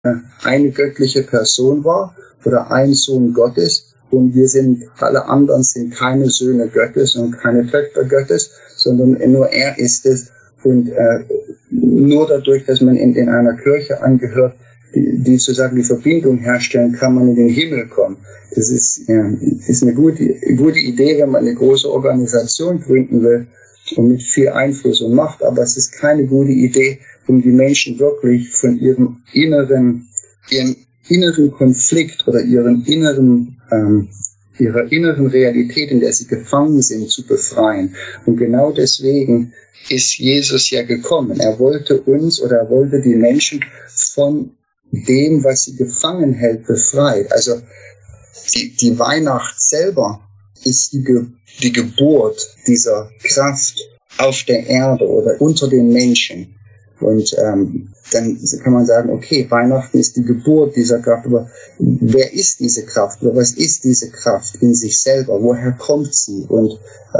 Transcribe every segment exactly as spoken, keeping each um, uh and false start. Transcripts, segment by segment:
eine göttliche Person war oder ein Sohn Gottes. Und wir sind, alle anderen sind keine Söhne Gottes und keine Töchter Gottes, sondern nur er ist es. Und äh, nur dadurch, dass man in, in einer Kirche angehört, die, die sozusagen die Verbindung herstellen, kann man in den Himmel kommen. Das ist, ja, ist eine gute, gute Idee, wenn man eine große Organisation gründen will und mit viel Einfluss und Macht. Aber es ist keine gute Idee, um die Menschen wirklich von ihrem inneren, ihrem inneren Konflikt oder ihren inneren, ähm, ihrer inneren Realität, in der sie gefangen sind, zu befreien. Und genau deswegen ist Jesus ja gekommen. Er wollte uns oder er wollte die Menschen von dem, was sie gefangen hält, befreit. Also die, die Weihnacht selber ist die, Ge die Geburt dieser Kraft auf der Erde oder unter den Menschen. Und ähm, dann kann man sagen, okay, Weihnachten ist die Geburt dieser Kraft, aber wer ist diese Kraft oder was ist diese Kraft in sich selber? Woher kommt sie und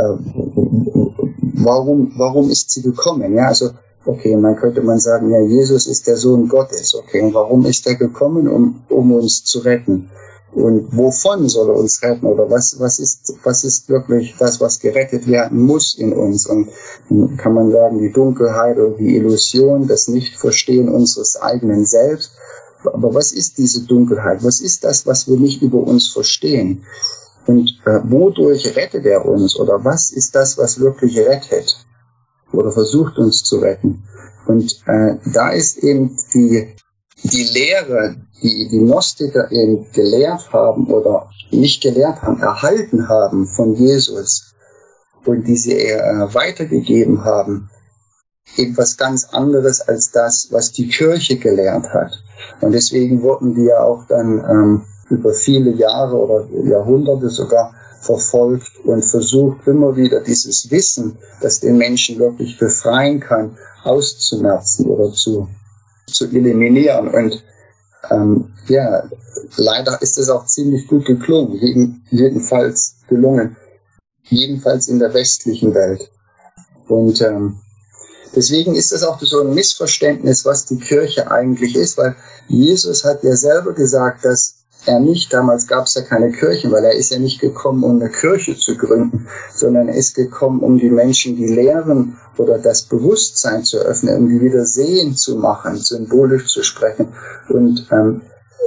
äh, warum warum ist sie gekommen? Ja, also okay, dann könnte man sagen, ja, Jesus ist der Sohn Gottes. Okay, und warum ist er gekommen, um um uns zu retten? Und wovon soll er uns retten? Oder was, was ist, was ist wirklich das, was gerettet werden muss in uns? Und dann kann man sagen, die Dunkelheit oder die Illusion, das Nichtverstehen unseres eigenen Selbst. Aber was ist diese Dunkelheit? Was ist das, was wir nicht über uns verstehen? Und äh, wodurch rettet er uns? Oder was ist das, was wirklich rettet? Oder versucht uns zu retten? Und äh, da ist eben die, die Lehre, die die Gnostiker eben gelehrt haben oder nicht gelehrt haben, erhalten haben von Jesus und die sie äh, weitergegeben haben, etwas ganz anderes als das, was die Kirche gelehrt hat. Und deswegen wurden die ja auch dann ähm, über viele Jahre oder Jahrhunderte sogar verfolgt und versucht, immer wieder dieses Wissen, das den Menschen wirklich befreien kann, auszumerzen oder zu zu eliminieren. Und ähm, ja, leider ist es auch ziemlich gut geklungen, jeden, jedenfalls gelungen, jedenfalls in der westlichen Welt. Und ähm, deswegen ist es auch so ein Missverständnis, was die Kirche eigentlich ist, weil Jesus hat ja selber gesagt, dass er nicht, damals gab es ja keine Kirchen, weil er ist ja nicht gekommen, um eine Kirche zu gründen, sondern er ist gekommen, um die Menschen die Lehren oder das Bewusstsein zu öffnen, um die wieder sehen zu machen, symbolisch zu sprechen. Und ähm,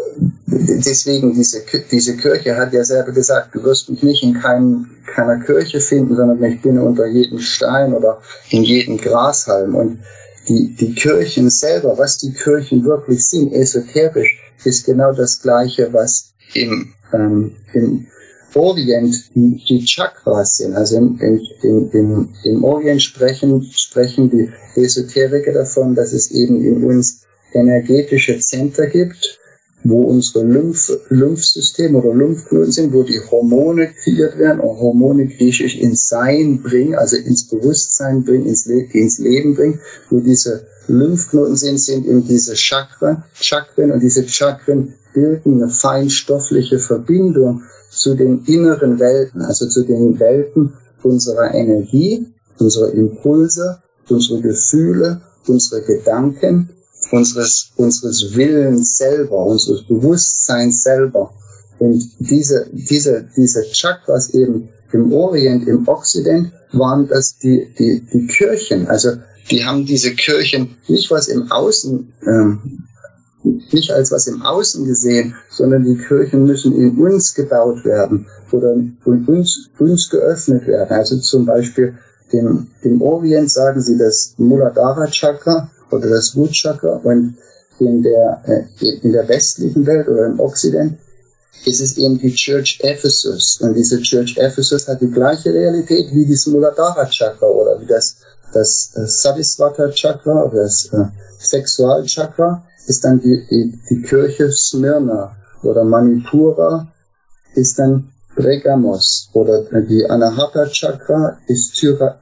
deswegen, diese, diese Kirche hat ja selber gesagt, du wirst mich nicht in kein, keiner Kirche finden, sondern ich bin unter jedem Stein oder in jedem Grashalm. Und die, die Kirchen selber, was die Kirchen wirklich sind, esoterisch, ist genau das Gleiche, was im, ähm, im Orient die, die Chakras sind. Also im, im, im, im Orient sprechen, sprechen die Esoteriker davon, dass es eben in uns energetische Zentren gibt, wo unsere Lymph, Lymphsysteme oder Lymphknoten sind, wo die Hormone kreiert werden und Hormone griechisch ins Sein bringen, also ins Bewusstsein bringen, ins, Le ins Leben bringen, wo diese Lymphknoten sind, sind eben diese Chakra, Chakren, und diese Chakren bilden eine feinstoffliche Verbindung zu den inneren Welten, also zu den Welten unserer Energie, unserer Impulse, unserer Gefühle, unserer Gedanken, unseres, unseres Willens selber, unseres Bewusstseins selber. Und diese, diese, diese Chakras eben im Orient, im Okzident, waren das die, die, die Kirchen. Also die haben diese Kirchen nicht was im Außen, ähm, nicht als was im Außen gesehen, sondern die Kirchen müssen in uns gebaut werden oder in uns, uns geöffnet werden. Also zum Beispiel dem, dem Orient sagen sie das Muladhara Chakra oder das Root Chakra, und in der, äh, in der westlichen Welt oder im Okzident ist es eben die Church Ephesus. Und diese Church Ephesus hat die gleiche Realität wie das Muladhara Chakra oder wie das, das äh, Sadhisvata Chakra oder das äh, Sexualchakra ist dann die, die, die Kirche Smyrna, oder Manipura ist dann Pergamos, oder die Anahata Chakra ist Thyra,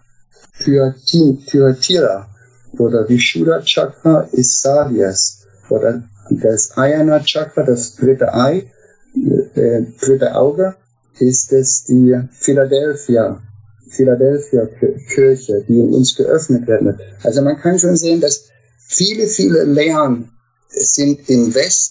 Thyatira, oder Vishuddha Chakra ist Savias, oder das Ayana Chakra, das dritte Ei, äh, dritte Auge, ist es die Philadelphia, Philadelphia Kirche, die in uns geöffnet werden wird. Also man kann schon sehen, dass viele, viele Lehren sind im Westen